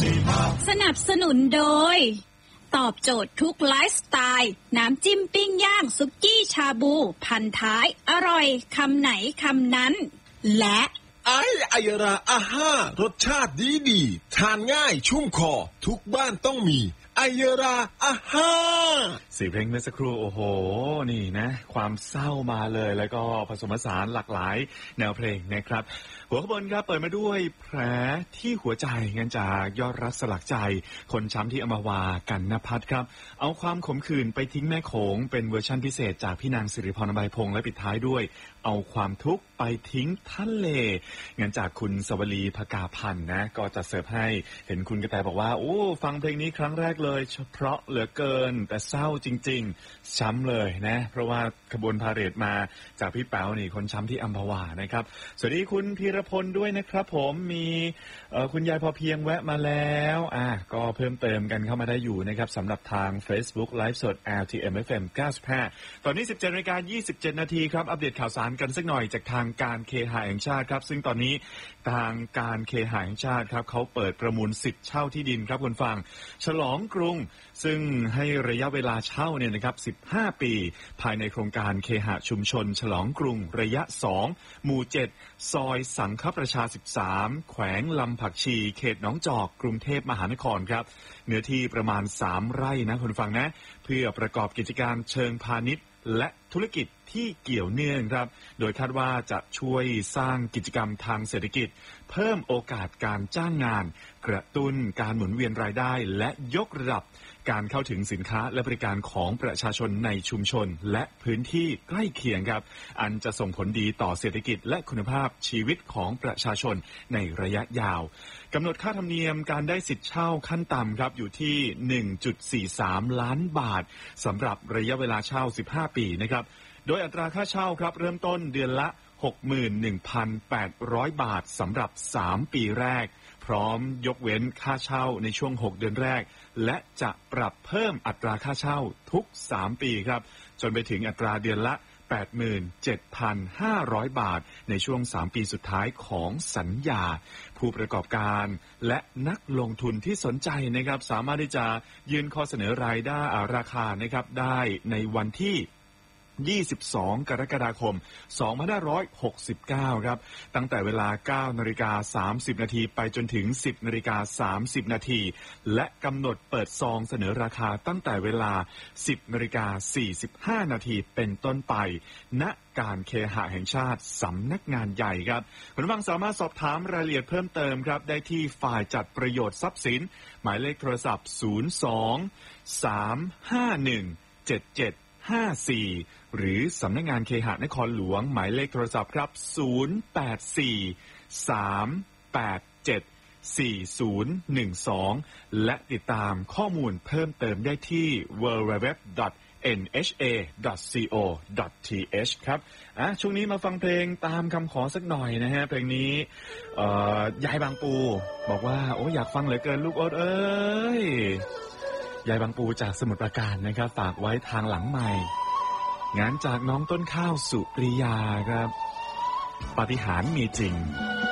สนับสนุนโดยตอบโจทย์ทุกไลฟ์สไตล์น้ำจิ้มปิ้งย่างสุกี้ชาบูพันท้ายอร่อยคำไหนคำนั้นและไอยราอาห้ารสชาติดีทานง่ายชุ่มคอทุกบ้านต้องมีไอยราอาห้าสี่เพลงเมื่อสักครู่โอ้โหนี่นะความเศร้ามาเลยแล้วก็ผสมผสานหลากหลายแนวเพลงนะครับหัวขบวนครับเปิดมาด้วยแผลที่หัวใจเงินจากยอดรักสลักใจคนช้ำที่อมวากันณภัทรครับเอาความขมขื่นไปทิ้งแม่โขงเป็นเวอร์ชั่นพิเศษจากพี่นางสิริพรอภัยพงษ์และปิดท้ายด้วยเอาความทุกข์ไปทิ้งทะเลเงินจากคุณสวลีภกาพันธ์นะก็จะเสิร์ฟให้เห็นคุณกระแตบอกว่าโอ้ฟังเพลงนี้ครั้งแรกเลยเพราะเหลือเกินแต่เศร้าจริงๆช้ำเลยนะเพราะว่าขบวนพาเหรดมาจากพี่แป๋วนี่คนช้ำที่อัมพวานะครับสวัสดีคุณพีรพลด้วยนะครับผมมีคุณยายพอเพียงแวะมาแล้วก็เพิ่มเติมกันเข้ามาได้อยู่นะครับสำหรับทาง Facebook Live สด RTM FM 95ตอนนี้ 17:27 นาทีครับอัปเดตข่าวสารกันสักหน่อยจากทางการเคหะแห่งชาติครับซึ่งตอนนี้ทางการเคหะแห่งชาติครับเขาเปิดประมูลสิทธิ์เช่าที่ดินครับคุณฟังฉลองกรุงซึ่งให้ระยะเวลาเช่าเนี่ยนะครับ15 ปีภายในโครงการเคหะชุมชนฉลองกรุงระยะ2หมู่7ซอยสังฆประชา13แขวงลำผักชีเขตหนองจอกกรุงเทพมหานครครับเนื้อที่ประมาณ3 ไร่นะคุณฟังนะเพื่อประกอบกิจการเชิงพาณิชย์และธุรกิจที่เกี่ยวเนื่องครับโดยคาดว่าจะช่วยสร้างกิจกรรมทางเศรษฐกิจเพิ่มโอกาสการจ้างงานกระตุ้นการหมุนเวียนรายได้และยกระดับการเข้าถึงสินค้าและบริการของประชาชนในชุมชนและพื้นที่ใกล้เคียงครับอันจะส่งผลดีต่อเศรษฐกิจและคุณภาพชีวิตของประชาชนในระยะยาวกำหนดค่าธรรมเนียมการได้สิทธิ์เช่าขั้นต่ำครับอยู่ที่ 1.43 ล้านบาทสำหรับระยะเวลาเช่า15 ปีนะครับโดยอัตราค่าเช่าครับเริ่มต้นเดือนละ 61,800 บาทสำหรับ3 ปีแรกพร้อมยกเว้นค่าเช่าในช่วง6 เดือนแรกและจะปรับเพิ่มอัตราค่าเช่าทุก3 ปีครับจนไปถึงอัตราเดือนละ 87,500 บาทในช่วง3 ปีสุดท้ายของสัญญาผู้ประกอบการและนักลงทุนที่สนใจนะครับสามารถที่จะยื่นข้อเสนอรายได้ราคานะครับได้ในวันที่22 กรกฎาคม 2569 ครับตั้งแต่เวลา 9:30 นาทีไปจนถึง 10:30 นาทีและกำหนดเปิดซองเสนอราคาตั้งแต่เวลา 10:45 นาทีเป็นต้นไปณการเคหะแห่งชาติสำนักงานใหญ่ครับคุณผู้ฟังสามารถสอบถามรายละเอียดเพิ่มเติมครับได้ที่ฝ่ายจัดประโยชน์ทรัพย์สินหมายเลขโทรศัพท์ 02-351-7754 หรือสำนักงานเคหะนครหลวงหมายเลขโทรศัพท์ครับ 084-387-4012 และติดตามข้อมูลเพิ่มเติมได้ที่ www.nha.co.th ครับช่วงนี้มาฟังเพลงตามคำขอสักหน่อยนะฮะเพลงนี้ยายบางปูบอกว่าโอ้อยากฟังเหลือเกินลูกโอ๊ตเอ้ยยายบางปูจากสมุทรปราการนะครับฝากไว้ทางหลังใหม่งานจากน้องต้นข้าวสุปริยาครับปาฏิหาริย์มีจริง